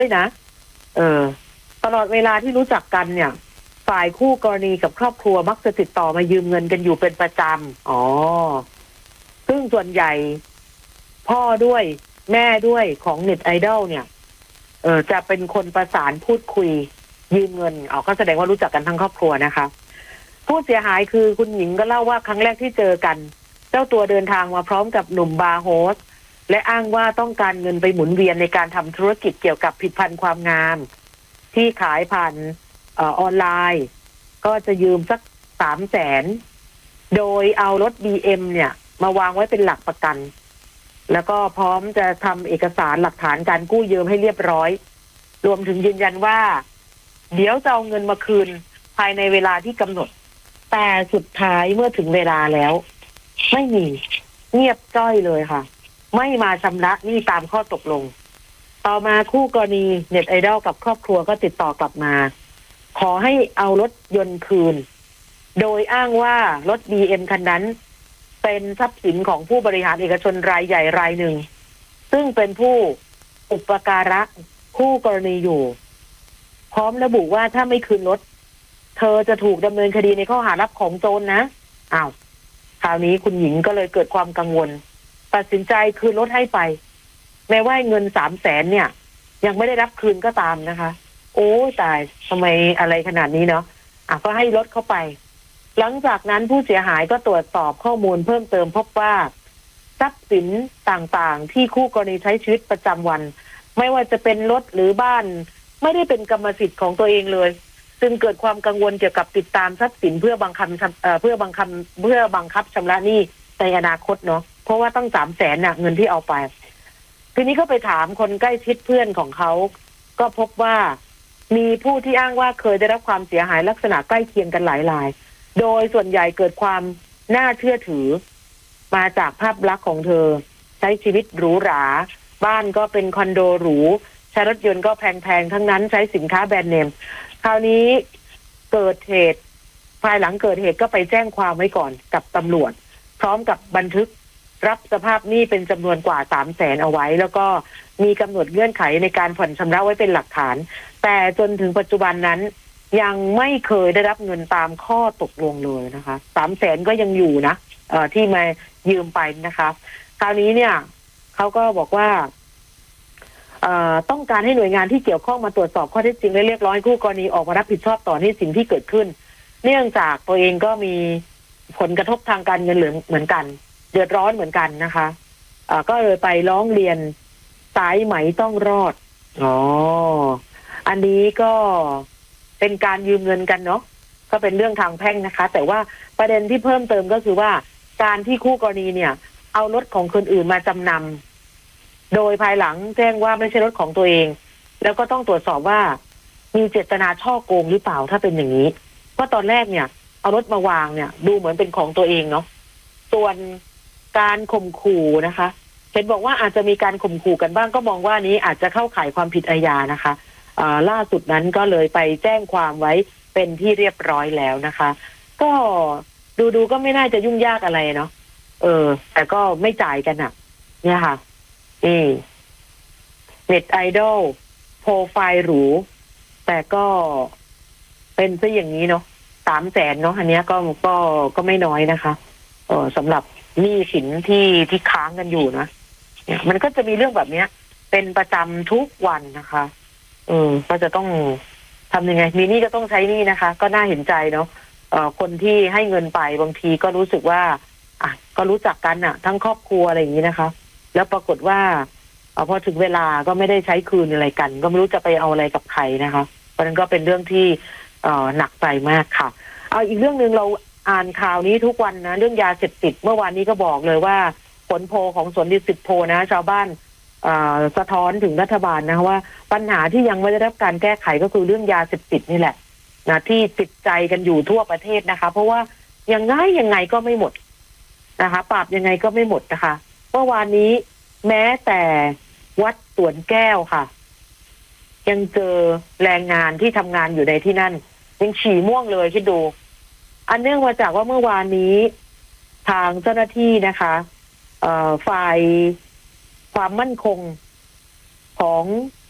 ด้วยนะเออตลอดเวลาที่รู้จักกันเนี่ยฝ่ายคู่กรณีกับครอบครัวมักจะติดต่อมายืมเงินกันอยู่เป็นประจำซึ่งส่วนใหญ่พ่อด้วยแม่ด้วยของเน็ตไอดอลเนี่ยจะเป็นคนประสานพูดคุยยืมเงินก็แสดงว่ารู้จักกันทั้งครอบครัวนะคะผู้เสียหายคือคุณหญิงก็เล่าว่าครั้งแรกที่เจอกันเจ้าตัวเดินทางมาพร้อมกับหนุ่มบาร์โฮสและอ้างว่าต้องการเงินไปหมุนเวียนในการทำธุรกิจเกี่ยวกับผลิตภัณฑ์ความงามที่ขายผ่านออนไลน์ก็จะยืมสัก300,000โดยเอารถ BM เนี่ยมาวางไว้เป็นหลักประกันแล้วก็พร้อมจะทำเอกสารหลักฐานการกู้ยืมให้เรียบร้อยรวมถึงยืนยันว่าเดี๋ยวจะเอาเงินมาคืนภายในเวลาที่กำหนดแต่สุดท้ายเมื่อถึงเวลาแล้วไม่มีเงียบจ้อยเลยค่ะไม่มาชำระหนี้ตามข้อตกลงต่อมาคู่กรณีเน็ตไอดอลกับครอบครัวก็ติดต่อกลับมาขอให้เอารถยนต์คืนโดยอ้างว่ารถ BM คันนั้นเป็นทรัพย์สินของผู้บริหารเอกชนรายใหญ่รายหนึ่งซึ่งเป็นผู้อุปการะคู่กรณีอยู่พร้อมระบุว่าถ้าไม่คืนรถเธอจะถูกดำเนินคดีในข้อหารับของโจรนะคราวนี้คุณหญิงก็เลยเกิดความกังวลตัดสินใจคืนรถให้ไปแม้ว่าเงิน300,000เนี่ยยังไม่ได้รับคืนก็ตามนะคะโอ้ตายทำไมอะไรขนาดนี้เนาะก็ให้รถเข้าไปหลังจากนั้นผู้เสียหายก็ตรวจสอบข้อมูลเพิ่มเติมพบว่าทรัพย์สินต่างๆที่คู่กรณีใช้ชีวิตประจำวันไม่ว่าจะเป็นรถหรือบ้านไม่ได้เป็นกรรมสิทธิ์ของตัวเองเลยจึงเกิดความกังวลเกี่ยวกับติดตามทรัพย์สินเพื่อบังคับชำระหนี้ในอนาคตเนาะเพราะว่าต้อง300,000น่ะเงินที่เอาไปทีนี้ก็ไปถามคนใกล้ชิดเพื่อนของเขาก็พบว่ามีผู้ที่อ้างว่าเคยได้รับความเสียหายลักษณะใกล้เคียงกันหลายรายโดยส่วนใหญ่เกิดความน่าเชื่อถือมาจากภาพลักษณ์ของเธอใช้ชีวิตหรูหราบ้านก็เป็นคอนโดหรูใช้รถยนต์ก็แพงๆทั้งนั้นใช้สินค้าแบรนด์เนมคราวนี้เกิดเหตุภายหลังเกิดเหตุก็ไปแจ้งความไว้ก่อนกับตำรวจพร้อมกับบันทึกรับสภาพหนี้เป็นจำนวนกว่า300,000เอาไว้แล้วก็มีกำหนดเงื่อนไขในการผ่อนชำระไว้เป็นหลักฐานแต่จนถึงปัจจุบันนั้นยังไม่เคยได้รับเงินตามข้อตกลงเลยนะคะ300,000ก็ยังอยู่นะที่มายืมไปนะคะคราวนี้เนี่ยเขาก็บอกว่าต้องการให้หน่วยงานที่เกี่ยวข้องมาตรวจสอบข้อเท็จจริงและเรียกร้องให้คู่กรณีออกมารับผิดชอบต่อหนี้สินที่เกิดขึ้นเนื่องจากตัวเองก็มีผลกระทบทางการเงินเหมือนกันเดือดร้อนเหมือนกันนะคะก็เลยไปร้องเรียนสายไหมต้องรอดอันนี้ก็เป็นการยืมเงินกันเนาะก็เป็นเรื่องทางแพ่งนะคะแต่ว่าประเด็นที่เพิ่มเติมก็คือว่าการที่คู่กรณีเนี่ยเอารถของคนอื่นมาจำนำโดยภายหลังแจ้งว่าไม่ใช่รถของตัวเองแล้วก็ต้องตรวจสอบว่ามีเจตนาฉ้อโกงหรือเปล่าถ้าเป็นอย่างนี้เพราะตอนแรกเนี่ยเอารถมาวางเนี่ยดูเหมือนเป็นของตัวเองเนาะส่วนการข่มขู่นะคะเห็นบอกว่าอาจจะมีการข่มขู่กันบ้างก็มองว่านี้อาจจะเข้าข่ายความผิดอาญานะคะล่าสุดนั้นก็เลยไปแจ้งความไว้เป็นที่เรียบร้อยแล้วนะคะก็ดูก็ไม่น่าจะยุ่งยากอะไรเนาะแต่ก็ไม่จ่ายกันอ่ะเนี่ยค่ะเน็ตไอดอลโปรไฟล์หรูแต่ก็เป็นซะอย่างนี้เนาะ300,000เนาะอันนี้ก็ไม่น้อยนะคะสำหรับหนี้สินที่ค้างกันอยู่นะเนี่ยมันก็จะมีเรื่องแบบนี้เป็นประจำทุกวันนะคะก็จะต้องทำยังไงมีหนี้ก็ต้องใช้หนี้นะคะก็น่าเห็นใจเนาะคนที่ให้เงินไปบางทีก็รู้สึกว่าก็รู้จักกันทั้งครอบครัวอะไรอย่างนี้นะคะแล้วปรากฏว่าพอถึงเวลาก็ไม่ได้ใช้คืนอะไรกันก็ไม่รู้จะไปเอาอะไรกับใครนะคะเพราะนั้นก็เป็นเรื่องที่หนักใจมากค่ะเอาอีกเรื่องนึงเราอ่านข่าวนี้ทุกวันนะเรื่องยาเสพติดเมื่อวานนี้ก็บอกเลยว่าผลโพลของสวนดุสิตโพลนะชาวบ้านสะท้อนถึงรัฐบาลนะว่าปัญหาที่ยังไม่ได้รับการแก้ไขก็คือเรื่องยาเสพติดนี่แหละนะที่ติดใจกันอยู่ทั่วประเทศนะคะเพราะว่ายังไงก็ไม่หมดนะคะปราบยังไงก็ไม่หมดนะคะเมื่อวานนี้แม้แต่วัดสวนแก้วค่ะยังเจอแรงงานที่ทำงานอยู่ในที่นั่นยังฉี่ม่วงเลยคิดดูอันเนื่องมาจากว่าเมื่อวานนี้ทางเจ้าหน้าที่นะคะฝ่ายความมั่นคงของ